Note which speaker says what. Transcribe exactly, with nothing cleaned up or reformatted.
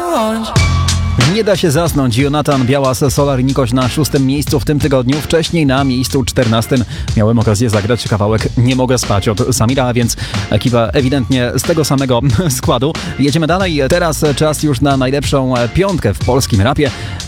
Speaker 1: Nie da się zasnąć. Jonatan Białas, Solar i Nikoś na szóstym miejscu w tym tygodniu. Wcześniej na miejscu czternastym miałem okazję zagrać kawałek Nie mogę spać od Samira, a więc ekipa ewidentnie z tego samego składu. Jedziemy dalej. Teraz czas już na najlepszą piątkę w polskim rapie.